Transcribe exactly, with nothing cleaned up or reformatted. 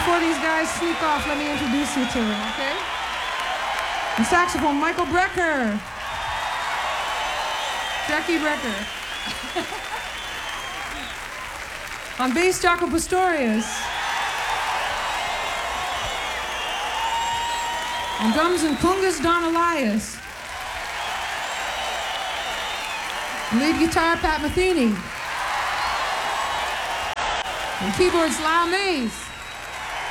before these guys sneak off, let me introduce you to him, okay? On saxophone, Michael Brecker. Jackie Brecker. On bass, Jaco Pastorius. On drums and congas, Don Elias. On lead guitar, Pat Metheny. On keyboards, Lyle Mays.